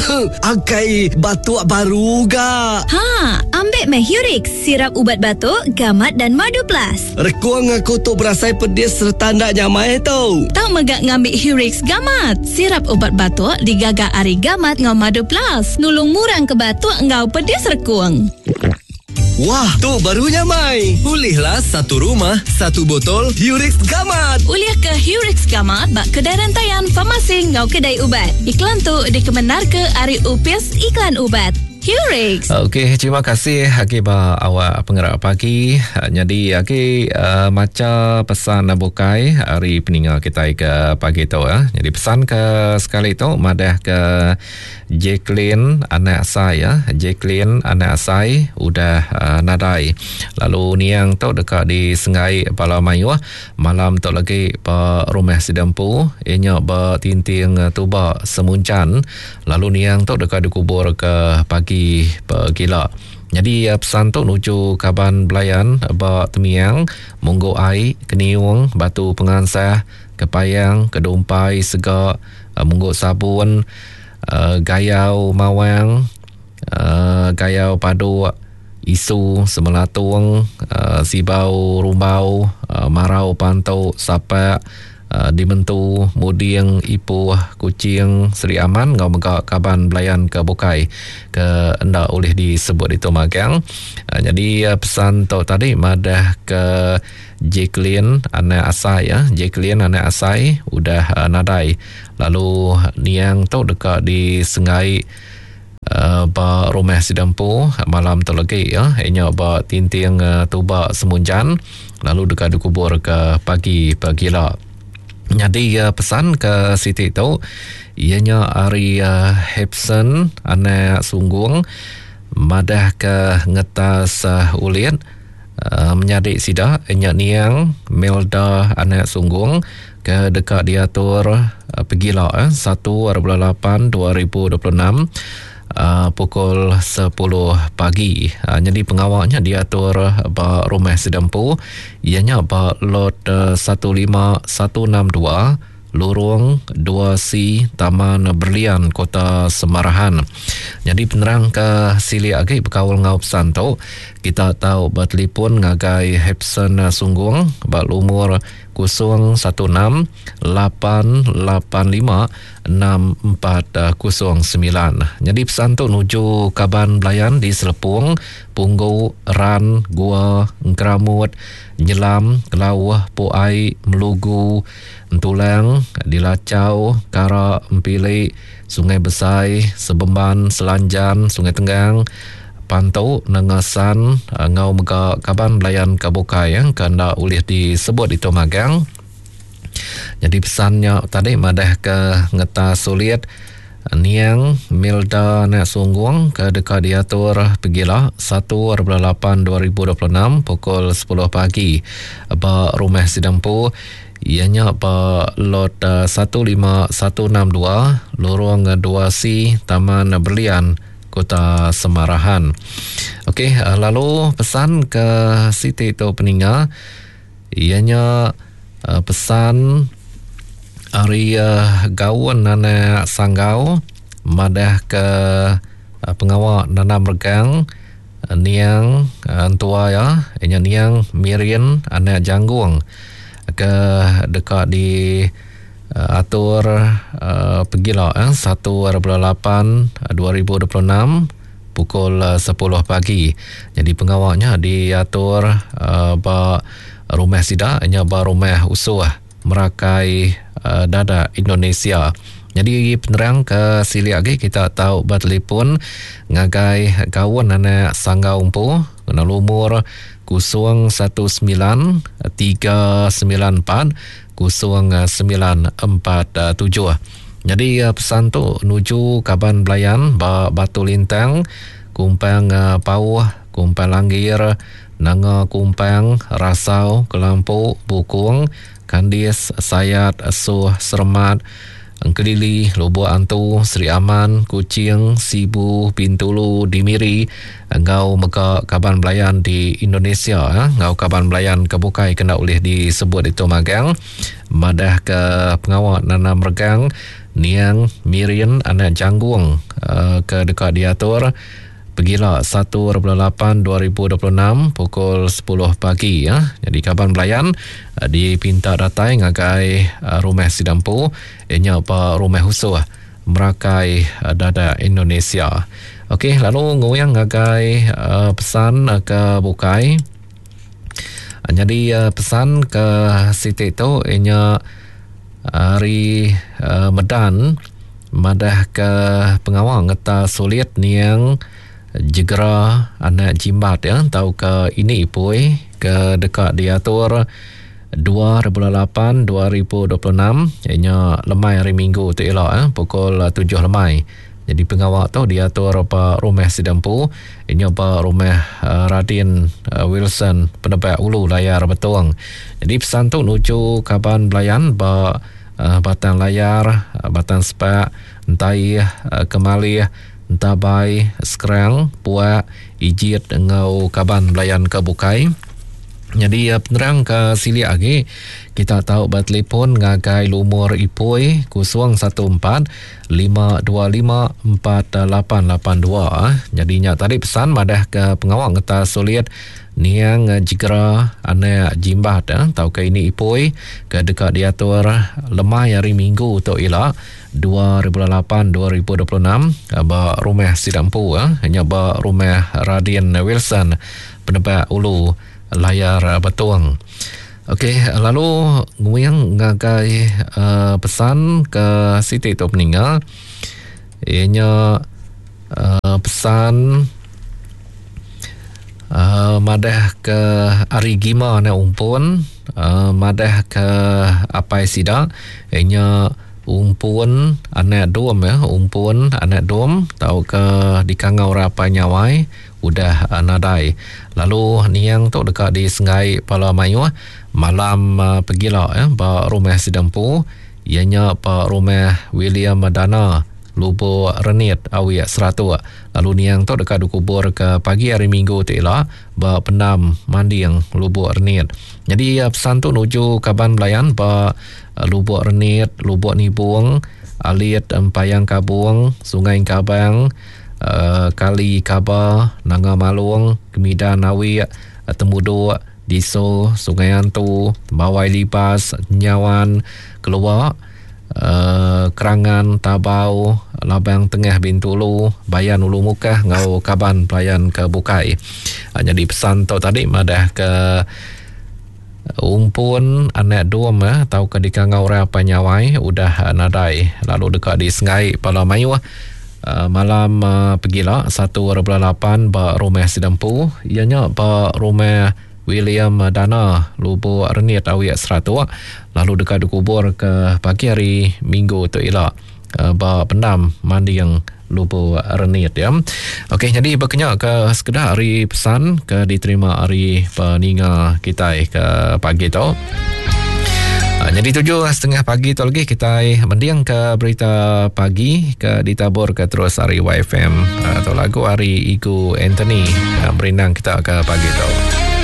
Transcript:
Akai batuk baru ga. Ambil Hurix, sirap ubat batuk, gamat dan madu plus. Rekuang aku tu berasai pedis serta ndak nyamai tau. Tak megak ngambil Hurix gamat. Sirap ubat batuk digagak ari gamat ngau madu plus. Nulung murang ke batuk ngau pedis rekuang. Wah, tu barunya Mai. Pulihlah satu rumah, satu botol Hurix Gamat. Uliah ke Hurix Gamat bak kedai rantaian farmasi ngau kedai ubat. Iklan tu dikebenar ke Ari Upis Iklan Ubat. Hurix. Okey, terima kasih Hakibah awak pengerak pagi. Jadi macam pesan bukai hari peninggal kita ke pagi tu Jadi pesan ke sekali tu madah ke Jacqueline anak saya, Jacqueline anak saya udah nadai. Lalu niang tu dekat di Sengai Palamayu malam tu lagi pa rumah sidampu ianya bertinting tuba semuncan. Lalu niang tu dekat dikubur ke pagi gila. Jadi pesan tu nuju Kaban Belayan ba Temiang, Munggo Ai, Keniung, Batu Pengansah, Kepayang, Kedumpai, Segak, Munggo Sabun, Gayau Mawang, Gayau Padu, Isu, Semelatung, Sibau Rumbau, Marau Pantau, Sapak, Dimentu, Mudiang, Ipoh, Kucing, Seri Aman, ngau megak Kaban Belayan ke Bukai ke anda oleh disebut itu magang. Jadi pesan tu tadi madah ke Jacqueline anak asai Jacqueline anak asai udah nadai. Lalu niang tu dekat di Sengai ba rumah sidampu malam tu lagi ianya ba tinting tuba semunjan lalu dekat dikubur ke pagi pagila. Jadi pesan ke Siti tu ianya Ari Hepson anak Sunggung madah ke ngetas ulian menyadik sida ianya niang Melda anak Sunggung ke dekat diatur pegila 1/8/2026 pukul 10 pagi. Jadi pengawalnya diatur ba rumah sidampu ianya ba lot 15162 Lorong 2C Taman Berlian Kota Semarahan. Jadi penerang ke sili agai berkawal ngau pesan tu kita tahu bertelefon ngagai Hepson Sunggung ba umur 016-885-6409. Jadi pesan tu nuju Kaban Belayan di Selepung, Punggu, Ran, Gua, Ngramut, Nyelam, Kelawah, Puai, Melugu, Ntulang, Dilacau, Kara, Empili, Sungai Besai, Sebemban, Selanjan, Sungai Tenggang, Pantau, Nengasan, ngau mega Kaban Belayan Kabukai kena ulih disebut itu magang. Jadi pesannya tadi madah ke ngetas sulit niang Milda nak Sungguang ke dekat diatur pegila 1/8/2026 pukul 10 pagi ba rumah sidampu ianya ba lot 15162 Lorong 2C Taman Berlian Kota Semarahan. Okey, lalu pesan ke Siti itu peninggal ianya pesan Ari Gawan Nana Sanggau madah ke pengawal Nana Mergang niang antua ianya niang Mirian anak Janggung ke dekat di atur pegila 1/8/2026 pukul 10 pagi. Jadi pengawalnya diatur ba rumah sida nya ba rumah usuh Merakai Dada Indonesia. Jadi penerang ke sili lagi kita tahu bertelefon ngagai kawan anak Sanggau Umpu kena umur 01939400947. Jadi pesan tu nuju Kaban Belayan Batu Lintang, Kumpang Pauh, Kumpang Langgir, Nanga Kumpang, Rasau, Kelampu, Bukung, Kandis, Sayat, Suh, Sermat, Kelili, Lobo Antu, Seri Aman, Kucing, Sibu, Bintulu, Dimiri, ngau mega Kaban Belayan di Indonesia. Ngau Kaban Belayan Kebukai kena oleh disebut itu magang. Madah ke pengawal Nana Mergang Niang Mirian anak Janggung ke dekat diatur pergilah 1/8/2026 pukul 10 pagi ya. Jadi kaban belayan dipinta datai ngagai rumah Sidampu ianya apa rumah husuh Merakai Dada Indonesia. Okey, lalu ngoyang ngagai pesan ke Bukai. Jadi pesan ke Siti tu ianya hari Medan madah ke pengawang ngeta sulit niang jegera anak jimbat ya tahu ke ini ipui ke dekat diatur 2/8/2026 ianya lemai hari Minggu tu elok pukul 7 lemai. Jadi pengawal tu diatur apa rumah Sidampu ini apa rumah Radin Wilson Penebak Ulu layar Betuang. Jadi pesan tu nuju kaban belayan ba batan layar batan sepak entai kemali entabai sekarang puak ijit ngau kaban belayan ke Bukai. Jadi penerang ke sili lagi kita tahu telefon ngagai lumur ipoi 014-525-4882. Jadinya tadi pesan madah ke pengawang ngeta sulit niang jigera anak jimbat tahu ke ini ipoi ke dekat diatur lemai hari Minggu tu ila 2/8/2026 ba rumah Sidampu hanya ba rumah Radin Wilson Penebak Ulu layar Betuang. Okey, lalu nguyang ngagai pesan ke Siti tu meninggal ianya pesan madah ke Ari Gima na umpun madah ke Apai Sida ianya umpun anak dom umpun anak dom tahu ke di Kangau Rapa Nyawai udah nadai. Lalu niang tu dekat di Sengai Pala Mayu malam pergilah ba rumah Sidampu ianya pa rumah William Madana Lubo Renit Awi 100. Lalu niang tu dekat dikubur ke pagi hari Minggu tu ialah ba Pendam Manding Lubo Renit. Jadi pesan tu nuju kaban belayan ba Lubo Renit, Lubo Nibung, Alit Empayang Kabung, Sungai Kabang, Kali Kaba, Nanga Malung, Kemidan Awi, Temudo, Diso, Sungai Antu, Bawai Lipas, Nyawan, Keluar, Kerangan, Tabau, Labang Tengah Bintulu, Bayan Ulu Mukah, Ngau Kaban Pelayan ke Bukai. Jadi pesan tu tadi madah ke umpun anak dom tahu ke di Kangau Rapa Nyawai udah nadai. Lalu dekat di Sengai Pala Mayu malam pergilah 1/8 ba rumah Sidampu ianya ba rumah William Dana Lubo Renit Awi 100. Lalu dekat dikubur ke pagi hari Minggu tu ialah ba Pendam Manding Lubo Renit ya. Okey, jadi berkenyak ke sekedar hari pesan ke diterima hari peninga kita ke pagi tu. Jadi 7:30 pagi tu lagi kita mendiang ke berita pagi ke ditabur ke terus hari YFM atau lagu hari Igu Anthony berindang kita ke pagi tu.